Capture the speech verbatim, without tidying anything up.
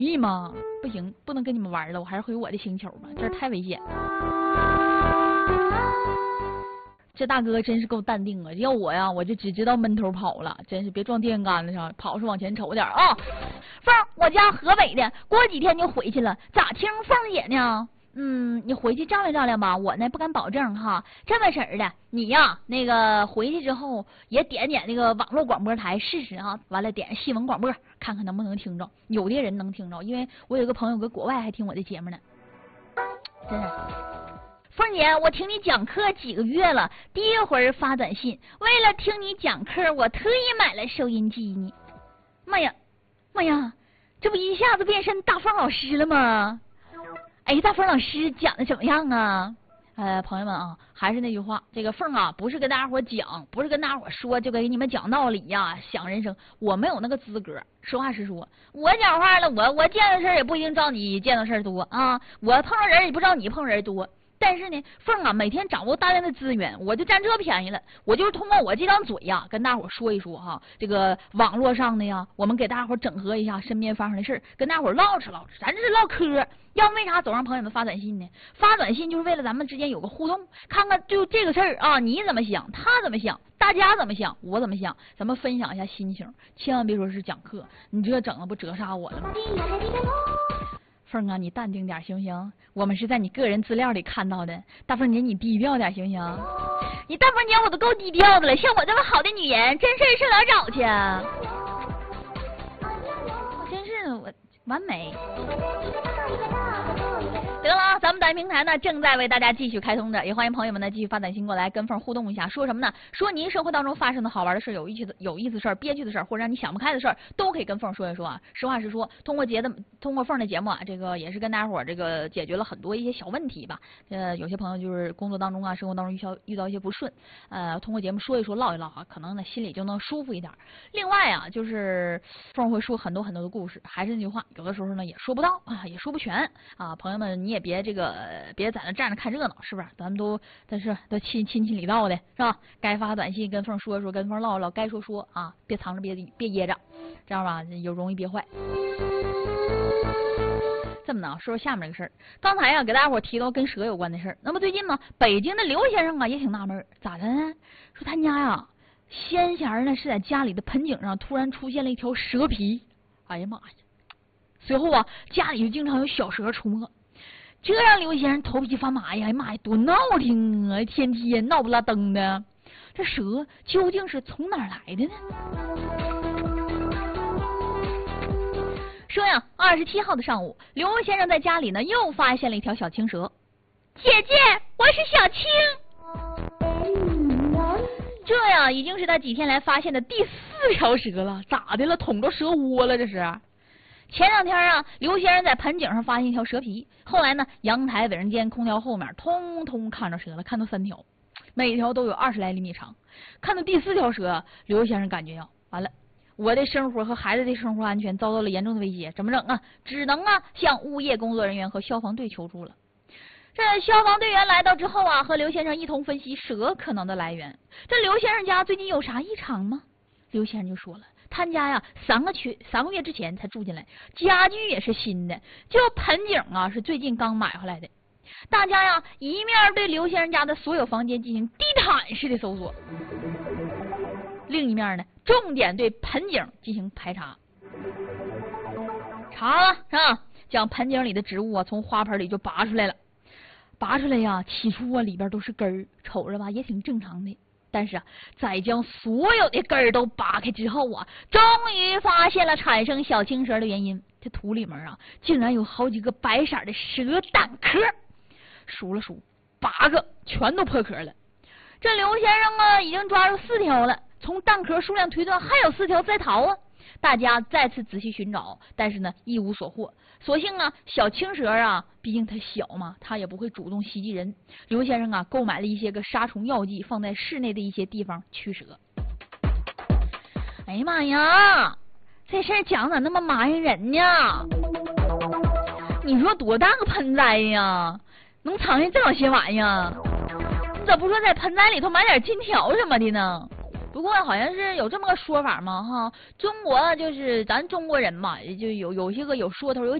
咦妈，不行，不能跟你们玩了，我还是回我的星球吧，这儿太危险。这大哥真是够淡定啊！要我呀，我就只知道闷头跑了，真是别撞电线杆子上，跑是往前瞅点啊。凤，我家河北的，过几天就回去了，咋听凤姐呢？嗯，你回去照亮照亮吧，我呢不敢保证哈。这么式儿的，你呀那个回去之后也点点那个网络广播台试试啊，完了点新闻广播，看看能不能听着。有的人能听着，因为我有个朋友搁国外还听我的节目呢，真的。凤姐，我听你讲课几个月了，第一回发短信，为了听你讲课，我特意买了收音机呢。妈呀，妈呀，这不一下子变身大凤老师了吗？哎，大凤老师讲的怎么样啊？呃，朋友们啊，还是那句话，这个凤啊，不是跟大家伙讲，不是跟大家伙说，就给你们讲道理呀、想人生，我没有那个资格。实话实说，我讲话了，我我见的事儿也不一定照你见的事儿多啊，我碰着人也不知道你碰人多。但是呢，凤啊，每天掌握大量的资源，我就占这便宜了。我就是通过我这张嘴呀，跟大伙说一说哈，这个网络上的呀，我们给大伙整合一下身边发生的事儿，跟大伙唠哧唠哧，咱这是唠嗑。要为啥总让朋友们发短信呢？发短信就是为了咱们之间有个互动，看看就这个事儿啊，你怎么想，他怎么想，大家怎么想，我怎么想，咱们分享一下心情，千万别说是讲课，你这整的不折杀我了吗？凤啊，你淡定点行不行？我们是在你个人资料里看到的。大凤姐，你低调点行不行？你大凤姐我都够低调的了，像我这么好的女人，真事上哪儿找去？我真是我完美。得了，咱们短信平台呢正在为大家继续开通着，也欢迎朋友们呢继续发短信过来跟凤互动一下，说什么呢？说您生活当中发生的好玩的事、有意思的、有意思的事、憋屈的事，或者让你想不开的事，都可以跟凤说一说啊。实话实说，通过节的通过凤的节目啊，这个也是跟大家伙这个解决了很多一些小问题吧。呃，有些朋友就是工作当中啊、生活当中遇到遇到一些不顺，呃，通过节目说一说、唠一唠啊，可能呢心里就能舒服一点。另外啊，就是凤会说很多很多的故事，还是那句话，有的时候呢也说不到啊，也说不全啊。朋友们，你也别这个别在那站着看热闹，是不是？咱们都但是都亲亲戚里道的，是吧？该发短信跟凤说说，跟凤唠唠，该说说啊，别藏着别别掖着，这样吧有容易憋坏。这么呢，说说下面这个事儿。刚才啊给大家伙提到跟蛇有关的事儿。那么最近呢，北京的刘先生啊也挺纳闷，咋的呢？说他家呀先前呢是在家里的盆景上突然出现了一条蛇皮，哎呀妈呀！随后啊家里就经常有小蛇出没。这让刘先生头皮发麻呀！哎呀妈呀，多闹挺啊！天天闹不拉登的，这蛇究竟是从哪儿来的呢？说呀，二十七号的上午，刘先生在家里呢又发现了一条小青蛇。姐姐，我是小青。这呀已经是他几天来发现的第四条蛇了，咋的了？捅着蛇窝了这是？前两天啊，刘先生在盆景上发现一条蛇皮，后来呢，阳台、卫生间、空调后面通通看着蛇了，看到三条，每条都有二十来厘米长。看到第四条蛇，刘先生感觉呀，完了，我的生活和孩子的生活安全遭到了严重的威胁，怎么整啊？只能啊向物业工作人员和消防队求助了。这消防队员来到之后啊，和刘先生一同分析蛇可能的来源。这刘先生家最近有啥异常吗？刘先生就说了。他家呀，三个月三个月之前才住进来，家具也是新的，就盆景啊是最近刚买回来的。大家呀，一面对刘先生家的所有房间进行地毯式的搜索，另一面呢，重点对盆景进行排查。查了啊，将盆景里的植物啊从花盆里就拔出来了。拔出来呀，起初啊里边都是根儿，瞅着吧也挺正常的。但是啊，在将所有的根儿都拔开之后啊，终于发现了产生小青蛇的原因。这土里面啊，竟然有好几个白色的蛇蛋壳，数了数，八个全都破壳了。这刘先生啊，已经抓住四条了，从蛋壳数量推断，还有四条在逃啊。大家再次仔细寻找，但是呢，一无所获。所幸啊，小青蛇啊，毕竟它小嘛，它也不会主动袭击人。刘先生啊，购买了一些个杀虫药剂，放在室内的一些地方驱蛇。哎呀妈呀，这事儿讲咋那么麻烦人呢？你说多大个盆栽呀，能藏下这么些玩意儿？你咋不说在盆栽里头买点金条什么的呢？ 不过好像是有这么个说法嘛哈，中国就是咱中国人嘛，就有有些个有说头有